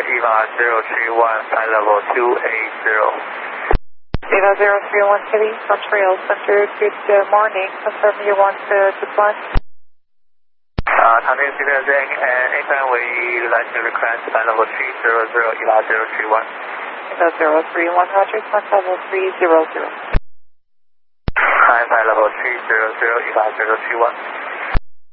EVA 031, flight level 280. EVA 031 Kitty, Montreal Center, good morning. Confirm you want to decline? Taipei City Zing, and anytime we like to request flight level 300, EVA 031. EVA 031, Roger, flight level 300. Hi, flight level 300, EVA 031.